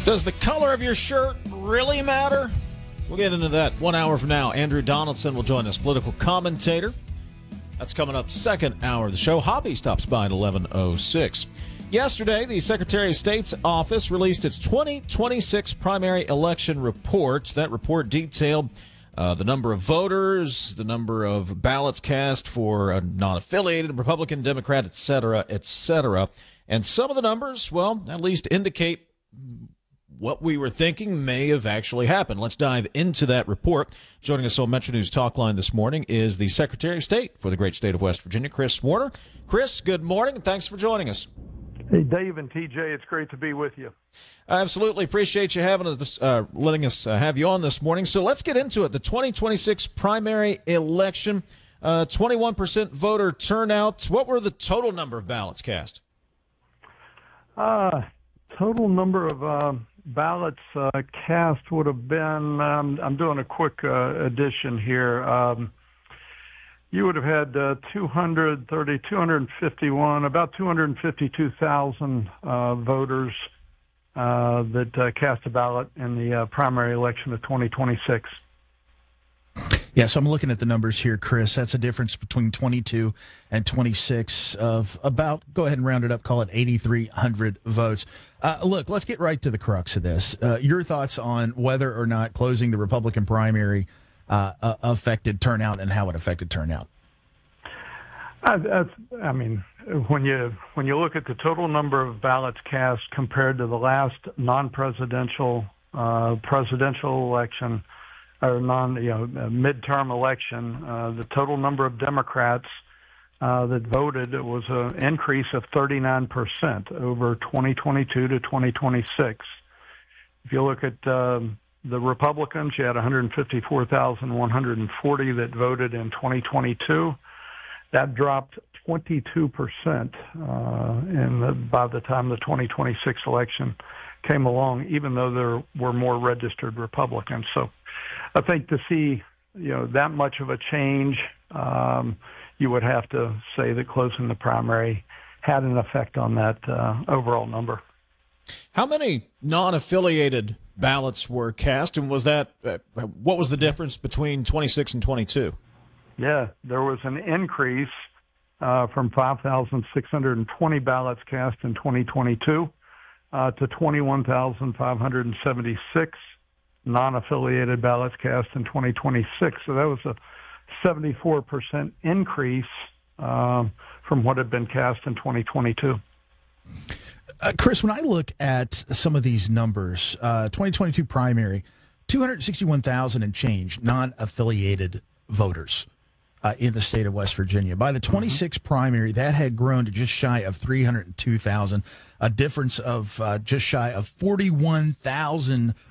Does the color of your shirt really matter? We'll get into that 1 hour from now. Andrew Donaldson will join us, political commentator. That's coming up second hour of the show. Hobby stops by at 11:06. Yesterday, the Secretary of State's office released its 2026 primary election report. That report detailed the number of voters, the number of ballots cast for a non-affiliated Republican, Democrat, et cetera, et cetera. And some of the numbers, well, at least indicate what we were thinking may have actually happened. Let's dive into that report. Joining us on Metro News Talk Line this morning is the Secretary of State for the great state of West Virginia, Chris Warner. Chris, good morning, and thanks for joining us. Hey, Dave and TJ, it's great to be with you. I absolutely appreciate you having us, letting us have you on this morning. So let's get into it. The 2026 primary election, 21% voter turnout. What were the total number of ballots cast? Total number of ballots cast would have been, I'm doing a quick addition here. You would have had 251, about 252,000 voters that cast a ballot in the primary election of 2026. Yeah, so I'm looking at the numbers here, Chris. That's a difference between 22 and 26 of about, go ahead and round it up, call it 8,300 votes. Look, let's get right to the crux of this. Your thoughts on whether or not closing the Republican primary affected turnout and how it affected turnout? I mean, when you look at the total number of ballots cast compared to the last non-presidential presidential election, or midterm election, the total number of Democrats that voted was an increase of 39% over 2022 to 2026. If you look at the Republicans, you had 154,140 that voted in 2022. That dropped 22% by the time the 2026 election came along, even though there were more registered Republicans. So I think to see, that much of a change, you would have to say that closing the primary had an effect on that overall number. How many non-affiliated ballots were cast, and was that what was the difference between 26 and 22? Yeah, there was an increase from 5,620 ballots cast in 2022 to 21,576 non-affiliated ballots cast in 2026. So that was a 74% increase from what had been cast in 2022. Chris, when I look at some of these numbers, 2022 primary, 261,000 and change non-affiliated voters in the state of West Virginia. By the 26 primary, that had grown to just shy of 302,000, a difference of just shy of 41,000